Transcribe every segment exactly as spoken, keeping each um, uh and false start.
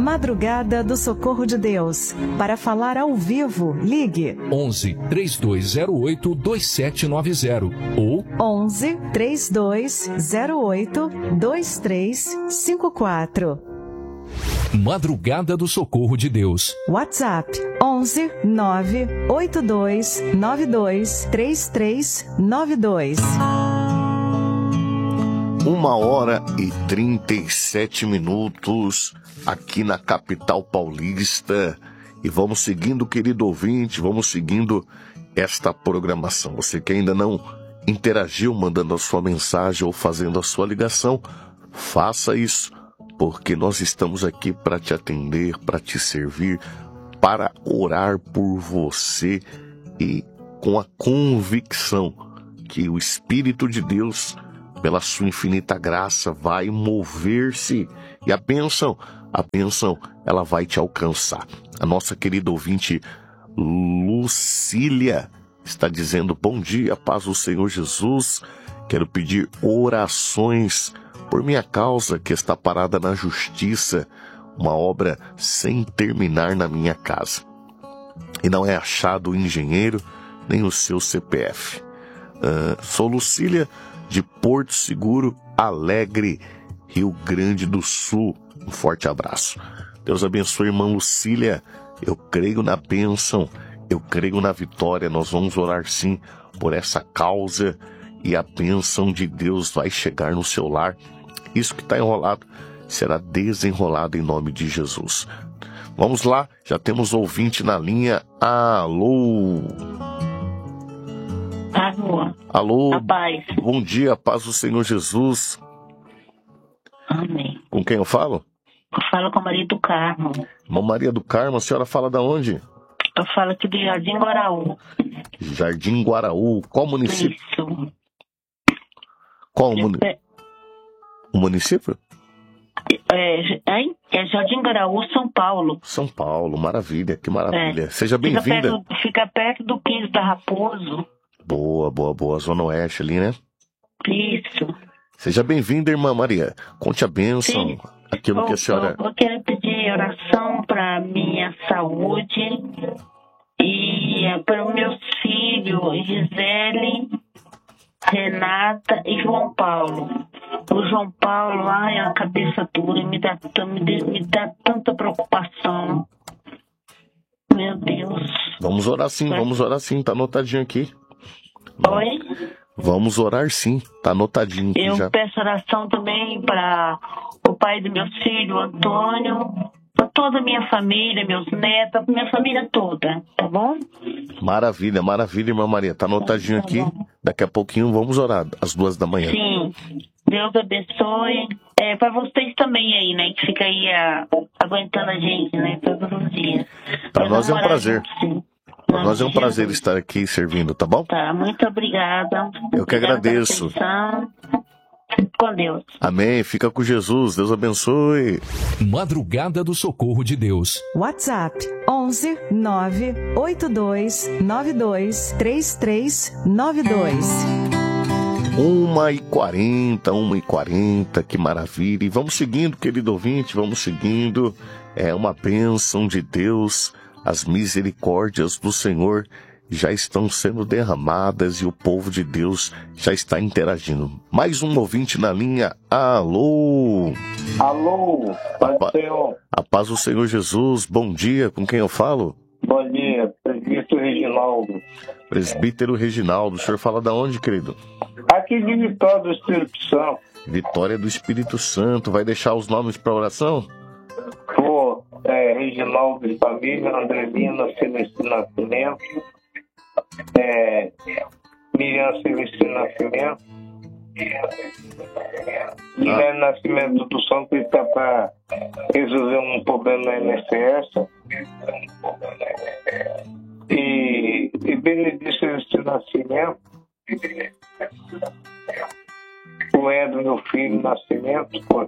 Madrugada do Socorro de Deus. Para falar ao vivo, ligue onze, três dois zero oito, dois sete nove zero ou onze, três dois zero oito, dois três cinco quatro. Madrugada do Socorro de Deus. WhatsApp onze, nove oito dois nove dois três três nove dois. Uma hora e trinta e sete minutos aqui na capital paulista. E vamos seguindo, querido ouvinte, vamos seguindo esta programação. Você que ainda não interagiu mandando a sua mensagem ou fazendo a sua ligação, faça isso, porque nós estamos aqui para te atender, para te servir, para orar por você e com a convicção que o Espírito de Deus, pela sua infinita graça, vai mover-se e a bênção, a bênção, ela vai te alcançar. A nossa querida ouvinte Lucília está dizendo: bom dia, paz do Senhor Jesus, quero pedir orações por minha causa que está parada na justiça, uma obra sem terminar na minha casa. E não é achado o engenheiro nem o seu C P F. Uh, sou Lucília de Porto Seguro, Alegre, Rio Grande do Sul. Um forte abraço. Deus abençoe, irmã Lucília. Eu creio na bênção, eu creio na vitória. Nós vamos orar sim por essa causa e a bênção de Deus vai chegar no seu lar. Isso que está enrolado será desenrolado em nome de Jesus. Vamos lá, já temos ouvinte na linha. Alô? Alô? Alô? A paz. Bom dia, paz do Senhor Jesus. Amém. Com quem eu falo? Eu falo com a Maria do Carmo. Irmã Maria do Carmo, a senhora fala da onde? Eu falo aqui do Jardim Guaraú. Jardim Guaraú, qual município? Isso. Qual muni... É, o município? é, é Jardim Guaraú, São Paulo. São Paulo, maravilha, que maravilha. É. Seja Fica bem-vinda. perto, fica perto do quinze da Raposo. Boa, boa, boa. Zona Oeste ali, né? Isso. Seja bem-vinda, irmã Maria. Conte a bênção, Sim. aquilo eu, que a senhora... Eu, eu quero pedir oração para minha saúde e para os meus filhos, Gisele, Renata e João Paulo. O João Paulo, ai, a cabeça dura, me dá, me, me dá tanta preocupação. Meu Deus. Vamos orar sim, vamos orar sim, tá anotadinho aqui. Oi? Vamos orar sim, tá anotadinho aqui Eu já. peço oração também para o pai do meu filho, Antônio, para toda a minha família, meus netos, minha família toda, tá bom? Maravilha, maravilha, irmã Maria, tá anotadinho Tá aqui. bom. Daqui a pouquinho vamos orar, às duas da manhã. Sim, Deus abençoe. É, para vocês também aí, né, que fica aí a, aguentando a gente, né, todos os dias. Para nós é um prazer. Sim. Para nós é um prazer estar aqui servindo, tá bom? Tá, muito obrigada. Eu que Obrigada agradeço. pela atenção. Fique com Deus. Amém, fica com Jesus, Deus abençoe. Madrugada do Socorro de Deus. WhatsApp onze, nove oito dois nove dois três três nove dois. Uma e quarenta, uma e quarenta, que maravilha. E vamos seguindo, querido ouvinte, vamos seguindo. É uma bênção de Deus. As misericórdias do Senhor já estão sendo derramadas e o povo de Deus já está interagindo. Mais um ouvinte na linha. Alô? Alô, Pai do Senhor. A paz do Senhor Jesus. Bom dia, com quem eu falo? Bom dia, presbítero Reginaldo. Presbítero Reginaldo. O senhor fala da onde, querido? Aqui de Vitória do Espírito Santo. Vitória do Espírito Santo. Vai deixar os nomes para oração? Pô, é, Reginaldo de família, Andrelina Celestino Nascimento, é, Miriam Celestino Nascimento, Guilherme ah. Nascimento do Santo, que está para resolver um problema no I N S S, e, e Benedito Celestino Nascimento, o Edro, meu filho, Nascimento, pô.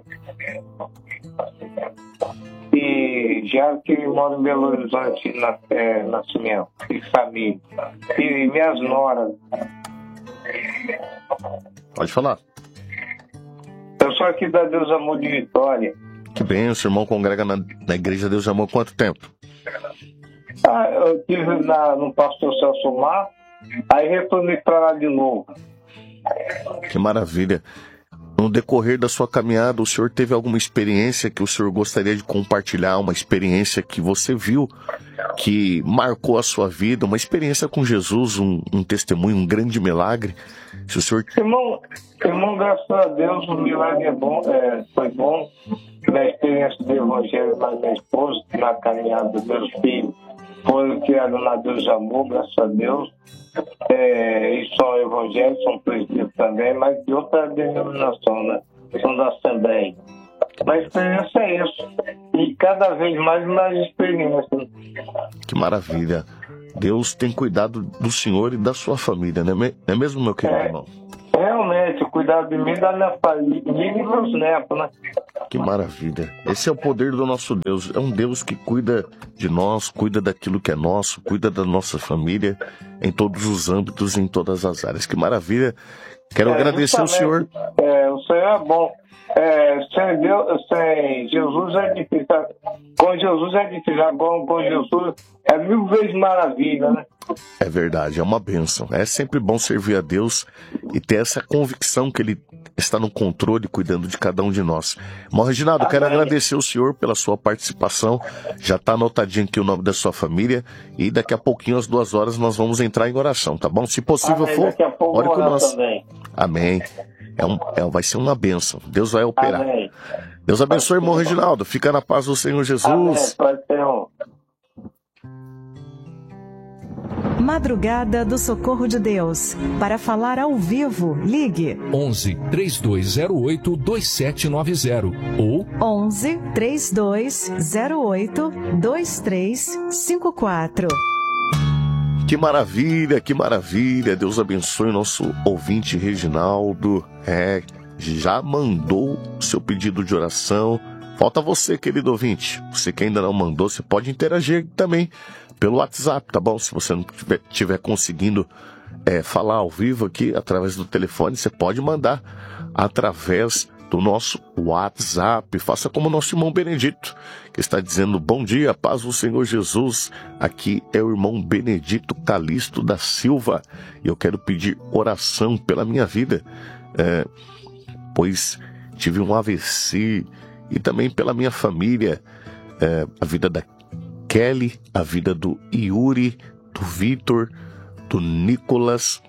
E já que ele mora em Belo Horizonte, na, é, Nascimento, e família, e minhas noras. Pode falar. Eu sou aqui da Deus Amor de Vitória. Que benção. O irmão congrega na, na Igreja Deus de Amor há quanto tempo? Ah, eu estive na, no pastor Celso Mar, aí retornei para lá de novo. Que maravilha. No decorrer da sua caminhada, o senhor teve alguma experiência que o senhor gostaria de compartilhar? Uma experiência que você viu, que marcou a sua vida, uma experiência com Jesus, um, um testemunho, um grande milagre? Se o senhor... Irmão, irmão, graças a Deus, o milagre é bom, é, foi bom. Na experiência do Evangelho da minha esposa, na caminhada dos meus filhos, foram criados na Deus de Amor, graças a Deus. É, e são evangélicos, são presbíteros também, mas de outra denominação, né? São da Assembleia. Mas a experiência é isso. E cada vez mais, mais experiência. Que maravilha. Deus tem cuidado do senhor e da sua família, não é mesmo, meu querido é, irmão? Realmente, cuidado de mim e da minha família e meus netos, né? Que maravilha. Esse é o poder do nosso Deus. É um Deus que cuida de nós, cuida daquilo que é nosso, cuida da nossa família em todos os âmbitos, em todas as áreas. Que maravilha. Quero é, agradecer ao senhor. É, o senhor é bom. É, sem, Deus, sem Jesus é difícil. Com Jesus é difícil. Agora com Jesus é mil vezes maravilha, né? É verdade, é uma bênção. É sempre bom servir a Deus e ter essa convicção que Ele está no controle, cuidando de cada um de nós. Irmão Reginaldo, quero agradecer ao senhor pela sua participação. Já está anotadinho aqui o nome da sua família e daqui a pouquinho, às duas horas, nós vamos entrar em oração, tá bom? Se possível Amém. for, ore com nós. Também. Amém. É um, é, vai ser uma bênção. Deus vai operar. Amém. Deus abençoe, irmão Reginaldo. Fica na paz do Senhor Jesus. Amém. Pode ser um... Madrugada do Socorro de Deus. Para falar ao vivo, ligue onze, três dois zero oito, dois sete nove zero ou onze, três dois zero oito, dois três cinco quatro. Que maravilha, que maravilha. Deus abençoe o nosso ouvinte Reginaldo. É, já mandou seu pedido de oração. Falta você, querido ouvinte. Você que ainda não mandou, você pode interagir também pelo WhatsApp, tá bom? Se você não estiver tiver conseguindo é, falar ao vivo aqui através do telefone, você pode mandar através do nosso WhatsApp. Faça como o nosso irmão Benedito, que está dizendo: bom dia, paz do Senhor Jesus. Aqui é o irmão Benedito Calixto da Silva e eu quero pedir oração pela minha vida, é, pois tive um A V C, e também pela minha família, é, a vida da Kelly, a vida do Yuri, do Vitor, do Nicolas,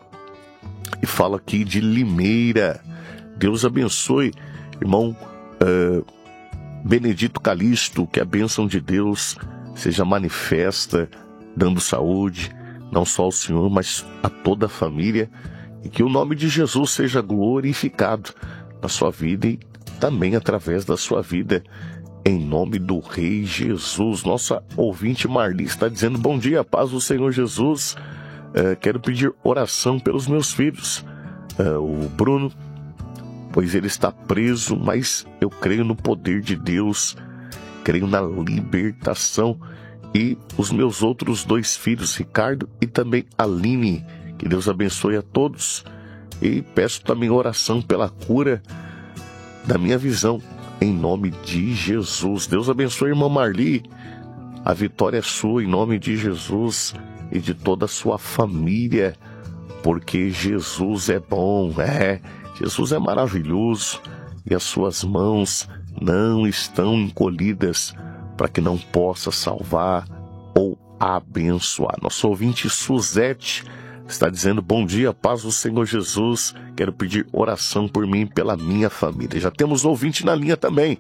e falo aqui de Limeira. Deus abençoe, irmão uh, Benedito Calixto, que a bênção de Deus seja manifesta, dando saúde, não só ao Senhor, mas a toda a família, e que o nome de Jesus seja glorificado na sua vida e também através da sua vida, em nome do Rei Jesus. Nossa ouvinte Marli está dizendo: bom dia, paz do Senhor Jesus. Uh, quero pedir oração pelos meus filhos. Uh, o Bruno, pois ele está preso, mas eu creio no poder de Deus, creio na libertação. E os meus outros dois filhos, Ricardo e também Aline, que Deus abençoe a todos. E peço também oração pela cura da minha visão, em nome de Jesus. Deus abençoe a irmã Marli. A vitória é sua, em nome de Jesus e de toda a sua família, porque Jesus é bom, é, Jesus é maravilhoso e as suas mãos não estão encolhidas para que não possa salvar ou abençoar. Nosso ouvinte Suzete está dizendo: bom dia, paz do Senhor Jesus. Quero pedir oração por mim e pela minha família. Já temos ouvinte na linha também.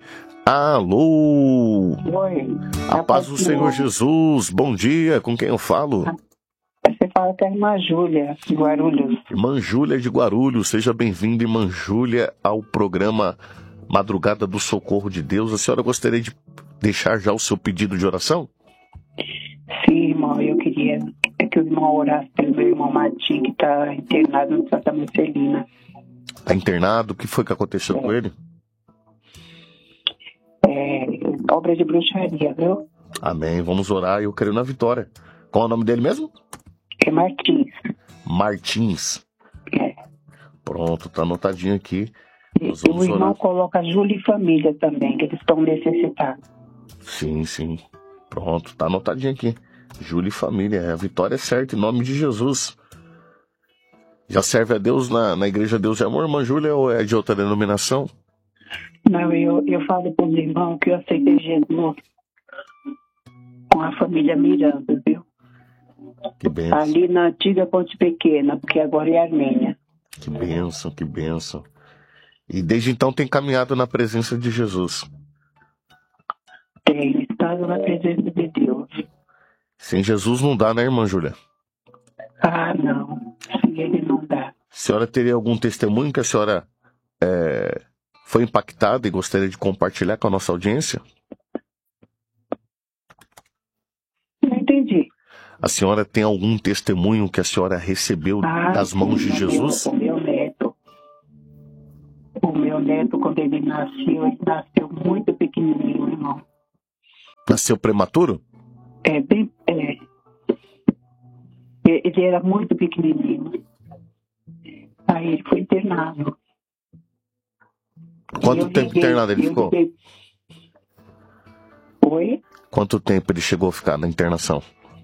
Alô! Oi. A paz do Senhor Jesus. Bom dia, com quem eu falo? Você fala com a irmã Júlia, de Guarulhos. Irmã Júlia de Guarulhos. Seja bem-vinda, irmã Júlia, ao programa Madrugada do Socorro de Deus. A senhora gostaria de deixar já o seu pedido de oração? Sim, irmão, eu queria que o irmão orasse pelo meu irmão Martim, que está internado no Santa Marcelina. Está internado? O que foi que aconteceu é. com ele? É, obra de bruxaria, viu? Amém, vamos orar, eu creio na vitória. Qual é o nome dele mesmo? É Martins. Martins. É. Pronto, tá anotadinho aqui. Nós vamos o irmão orar. coloca Júlia e família também, que eles estão necessitados. Sim, sim. Pronto, tá anotadinho aqui. Júlia e família, a vitória é certa, em nome de Jesus. Já serve a Deus na, na Igreja Deus e Amor, irmã Júlia, ou é de outra denominação? Não, eu, eu falo para os irmãos que eu aceitei Jesus com a família Miranda, viu? Que bênção. Ali na antiga Ponte Pequena, porque agora é Armênia. Que bênção, que bênção. E desde então tem caminhado na presença de Jesus. Tem estado na presença de Deus. Sem Jesus não dá, né, irmã Júlia? Ah, não. Sem ele não dá. A senhora teria algum testemunho que a senhora é, foi impactada e gostaria de compartilhar com a nossa audiência? Não entendi. A senhora tem algum testemunho que a senhora recebeu Ah, das mãos de sim, Jesus? O meu neto. O meu neto, quando ele nasceu, ele nasceu muito pequenininho, irmão. Nasceu prematuro? É, bem... É. Ele era muito pequenininho. Aí ele foi internado. Quanto Eu tempo liguei- internado ele eu ficou? liguei- Oi? Quanto tempo ele chegou a ficar na internação?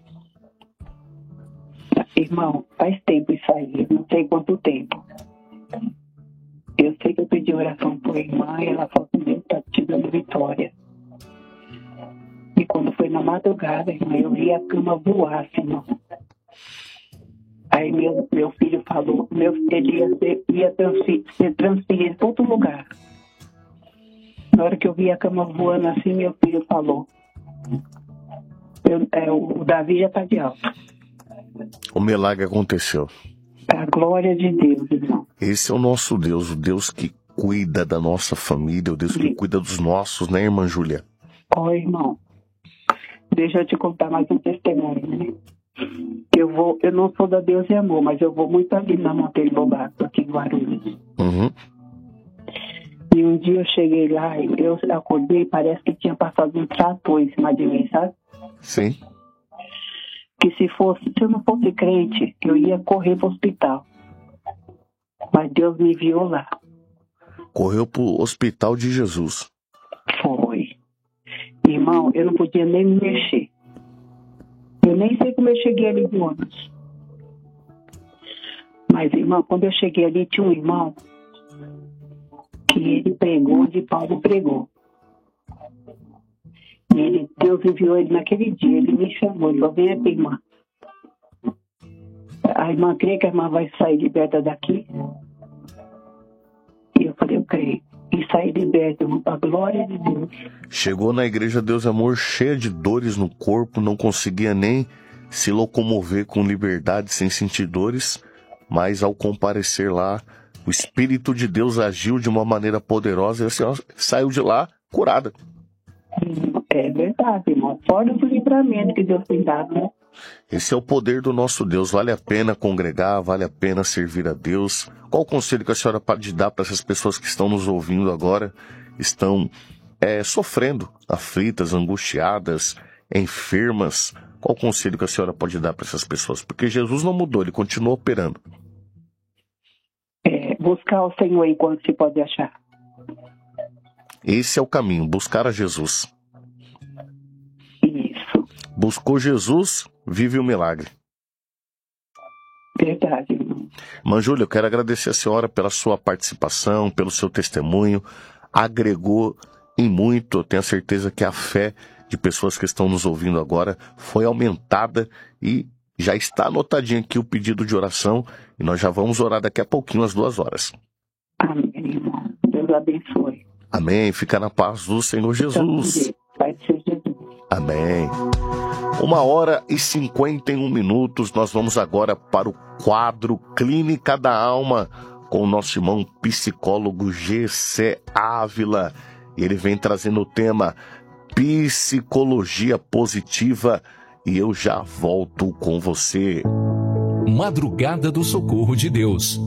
Irmão, faz tempo isso aí, não sei quanto tempo. Eu sei que eu pedi oração por irmã e ela falou que Deus está te dando vitória. E quando foi na madrugada, irmã, eu vi a cama voar, irmão. Aí meu, meu filho falou, meu, ele ia, ser, ia transferir, ser transferido para outro lugar. Na hora que eu vi a cama voando assim, meu filho falou, eu, é, o Davi já está de alta. O milagre aconteceu. A glória de Deus, irmão. Esse é o nosso Deus, o Deus que cuida da nossa família, o Deus que Sim. cuida dos nossos, né, irmã Júlia? Ó, irmão, deixa eu te contar mais um testemunho, né? Eu vou, eu não sou da Deus e Amor, mas eu vou muito ali na Monteiro Lobato, aqui em Guarulhos. Uhum. E um dia eu cheguei lá e eu acordei e parece que tinha passado um trator em cima de mim, sabe? Sim. Que se fosse, se eu não fosse crente, eu ia correr pro hospital. Mas Deus me enviou lá. Correu pro hospital de Jesus. Foi. Irmão, eu não podia nem me mexer. Eu nem sei como eu cheguei ali do ônibus. Mas, irmão, quando eu cheguei ali, tinha um irmão que ele pregou onde Paulo pregou. E ele, Deus enviou ele naquele dia. Ele me chamou, ele falou, vem aqui, irmã. A irmã crê que a irmã vai sair liberta daqui? E eu falei, eu creio. E saí liberta, irmão, para a glória de Deus. Chegou na Igreja Deus e Amor cheia de dores no corpo, não conseguia nem se locomover com liberdade, sem sentir dores, mas ao comparecer lá, o Espírito de Deus agiu de uma maneira poderosa e a senhora saiu de lá curada. É verdade, irmão. Fora do livramento que Deus tem dado, né? Esse é o poder do nosso Deus. Vale a pena congregar, vale a pena servir a Deus. Qual o conselho que a senhora pode dar para essas pessoas que estão nos ouvindo agora, estão é, sofrendo, aflitas, angustiadas, enfermas? Qual o conselho que a senhora pode dar para essas pessoas? Porque Jesus não mudou, ele continua operando. É, buscar o Senhor enquanto se pode achar. Esse é o caminho, buscar a Jesus. Isso. Buscou Jesus, vive o milagre. Verdade, irmão. Irmã Júlia, eu quero agradecer a senhora pela sua participação, pelo seu testemunho. Agregou em muito, eu tenho a certeza que a fé de pessoas que estão nos ouvindo agora foi aumentada e já está anotadinho aqui o pedido de oração e nós já vamos orar daqui a pouquinho, às duas horas. Amém, irmão. Deus abençoe. Amém. Fica na paz do Senhor Jesus. Vai ser Jesus. Amém. Uma hora e cinquenta e um minutos, nós vamos agora para o quadro Clínica da Alma com o nosso irmão psicólogo G C Ávila. E ele vem trazendo o tema Psicologia Positiva e eu já volto com você. Madrugada do Socorro de Deus.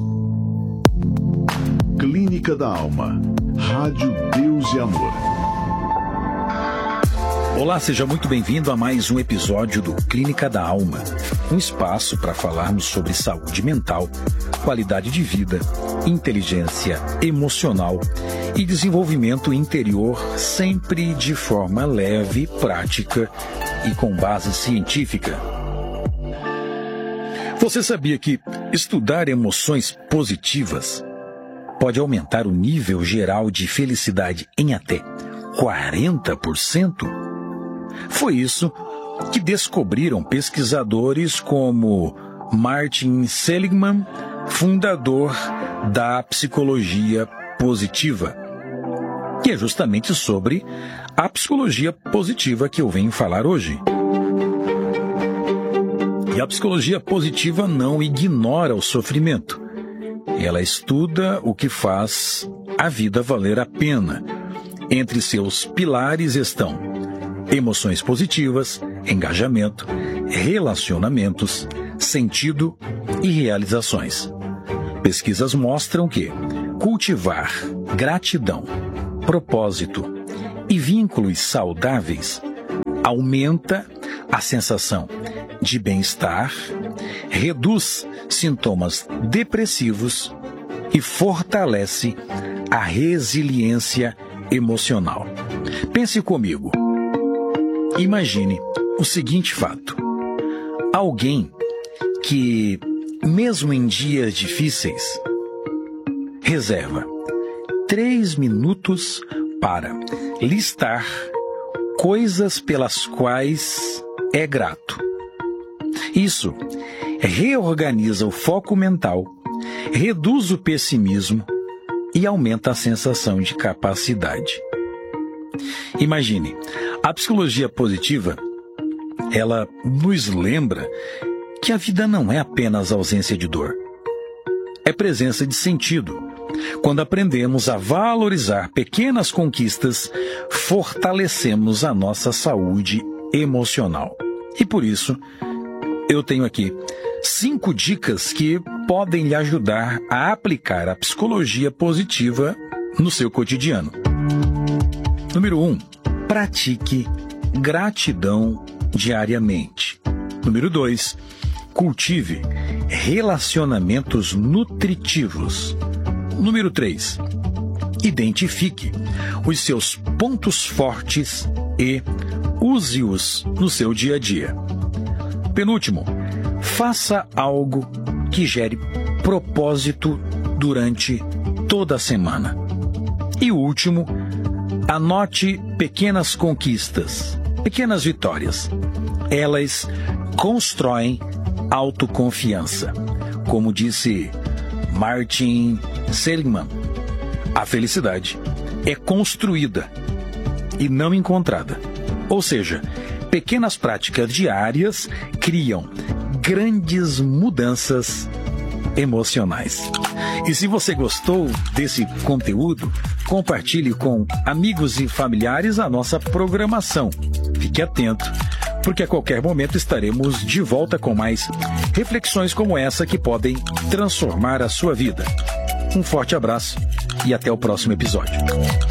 Clínica da Alma. Rádio Deus e Amor. Olá, seja muito bem-vindo a mais um episódio do Clínica da Alma, um espaço para falarmos sobre saúde mental, qualidade de vida, inteligência emocional e desenvolvimento interior, sempre de forma leve, prática e com base científica. Você sabia que estudar emoções positivas pode aumentar o nível geral de felicidade em até quarenta por cento? Foi isso que descobriram pesquisadores como Martin Seligman, fundador da psicologia positiva. E é justamente sobre a psicologia positiva que eu venho falar hoje. E a psicologia positiva não ignora o sofrimento. Ela estuda o que faz a vida valer a pena. Entre seus pilares estão emoções positivas, engajamento, relacionamentos, sentido e realizações. Pesquisas mostram que cultivar gratidão, propósito e vínculos saudáveis aumenta a sensação de bem-estar, reduz sintomas depressivos e fortalece a resiliência emocional. Pense comigo. Imagine o seguinte fato: alguém que, mesmo em dias difíceis, reserva três minutos para listar coisas pelas quais é grato. Isso reorganiza o foco mental, reduz o pessimismo e aumenta a sensação de capacidade. Imagine, a psicologia positiva, ela nos lembra que a vida não é apenas ausência de dor, é presença de sentido. Quando aprendemos a valorizar pequenas conquistas, fortalecemos a nossa saúde emocional. E por isso, eu tenho aqui cinco dicas que podem lhe ajudar a aplicar a psicologia positiva no seu cotidiano. Número um, pratique gratidão diariamente. Número dois, cultive relacionamentos nutritivos. Número três, identifique os seus pontos fortes e use-os no seu dia a dia. Penúltimo, faça algo que gere propósito durante toda a semana. E último, anote pequenas conquistas, pequenas vitórias. Elas constroem autoconfiança. Como disse Martin Seligman, a felicidade é construída e não encontrada. Ou seja, pequenas práticas diárias criam grandes mudanças emocionais. E se você gostou desse conteúdo, compartilhe com amigos e familiares a nossa programação. Fique atento, porque a qualquer momento estaremos de volta com mais reflexões como essa que podem transformar a sua vida. Um forte abraço e até o próximo episódio.